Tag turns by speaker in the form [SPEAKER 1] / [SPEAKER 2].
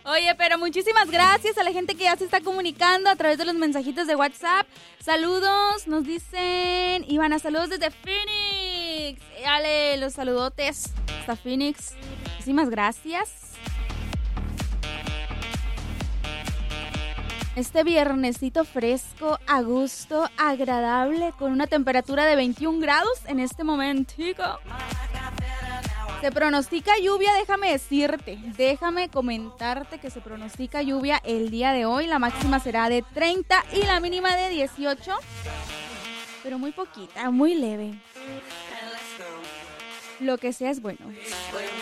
[SPEAKER 1] Oye, pero muchísimas gracias a la gente que ya se está comunicando a través de los mensajitos de WhatsApp. Saludos, nos dicen Ivana, saludos desde Phoenix. Dale, los saludotes hasta Phoenix. Muchísimas gracias. Este viernesito fresco, a gusto, agradable, con una temperatura de 21 grados en este momentico. Se pronostica lluvia, déjame comentarte que se pronostica lluvia el día de hoy. La máxima será de 30 y la mínima de 18, pero muy poquita, muy leve. Lo que sea es bueno.